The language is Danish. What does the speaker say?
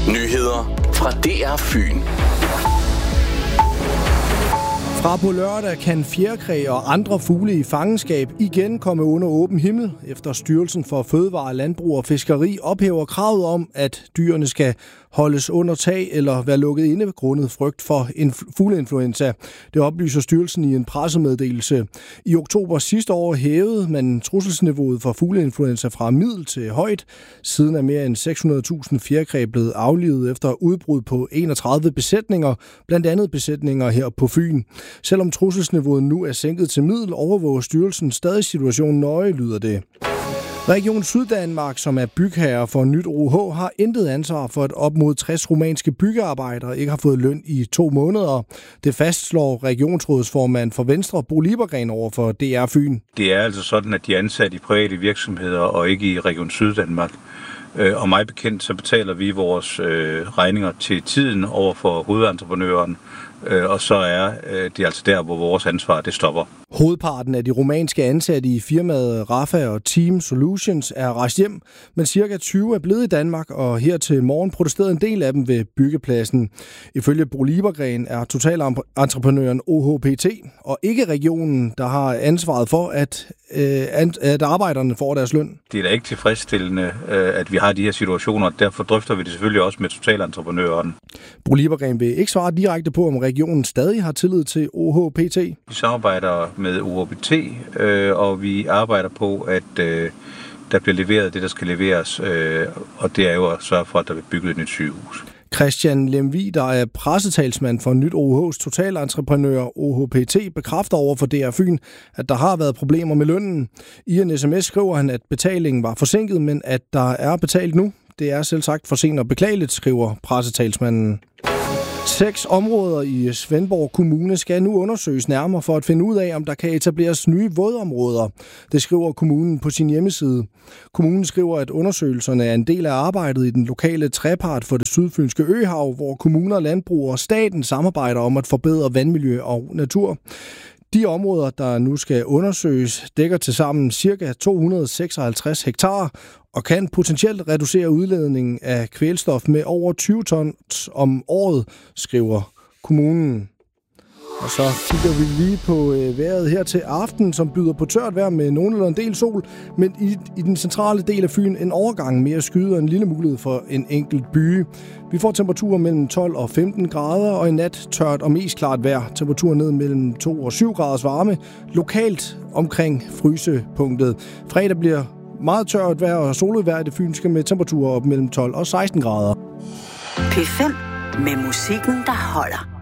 Nyheder fra DR Fyn. Fra på lørdag kan fjerkræ og andre fugle i fangenskab igen komme under åben himmel, efter Styrelsen for Fødevare, Landbrug og Fiskeri ophæver kravet om, at dyrene skal holdes under tag eller være lukket inde grundet frygt for fugleinfluenza. Det oplyser styrelsen i en pressemeddelelse. I oktober sidste år hævede man trusselsniveauet for fugleinfluenza fra middel til højt. Siden er mere end 600.000 fjerkræ blevet aflivet efter udbrud på 31 besætninger, blandt andet besætninger her på Fyn. Selvom trusselsniveauet nu er sænket til middel, overvåger styrelsen stadig situationen nøje, lyder det. Region Syddanmark, som er bygherre for Nyt OH, har intet ansvar for, at op mod 60 rumænske byggearbejdere ikke har fået løn i 2 måneder. Det fastslår regionsrådsformand for Venstre, Bo Liebergreen, over for DR Fyn. Det er altså sådan, at de er ansat i private virksomheder og ikke i Region Syddanmark. Og mig bekendt, så betaler vi vores regninger til tiden over for hovedentreprenøren, og så er det altså der, hvor vores ansvar det stopper. Hovedparten af de rumænske ansatte i firmaet Rafa og Team Solutions er rejst hjem, men cirka 20 er blevet i Danmark, og her til morgen protesterede en del af dem ved byggepladsen. Ifølge Bo Liebergreen er totalentreprenøren OHPT og ikke regionen, der har ansvaret for, at arbejderne får deres løn. Det er da ikke tilfredsstillende, at vi har de her situationer, derfor drøfter vi det selvfølgelig også med totalentreprenøren. Bo Liebergreen vil ikke svare direkte på, om regionen stadig har tillid til OHPT. Vi samarbejder med OHPT, og vi arbejder på, at der bliver leveret det, der skal leveres, og det er jo at sørge for, at der bliver bygget et nyt sygehus. Christian Lemvig, der er pressetalsmand for Nyt OH's totalentreprenør OHPT, bekræfter over for DR Fyn, at der har været problemer med lønnen. I en sms skriver han, at betalingen var forsinket, men at der er betalt nu. Det er selvsagt for sent og beklageligt, skriver pressetalsmanden. 6 områder i Svendborg Kommune skal nu undersøges nærmere for at finde ud af, om der kan etableres nye vådområder. Det skriver kommunen på sin hjemmeside. Kommunen skriver, at undersøgelserne er en del af arbejdet i den lokale trepart for det sydfynske øhav, hvor kommuner, landbrug og staten samarbejder om at forbedre vandmiljø og natur. De områder, der nu skal undersøges, dækker tilsammen ca. 256 hektar og kan potentielt reducere udledningen af kvælstof med over 20 tons om året, skriver kommunen. Og så kigger vi lige på vejret her til aften, som byder på tørt vejr med nogen eller en del sol, men i den centrale del af Fyn en overgang mere skyde og en lille mulighed for en enkelt byge. Vi får temperaturer mellem 12 og 15 grader, og i nat tørt og mest klart vejr. Temperaturer ned mellem 2 og 7 graders varme, lokalt omkring frysepunktet. Fredag bliver meget tørt vejr og soligt vejr i det fynske med temperaturer op mellem 12 og 16 grader. P5 med musikken, der holder.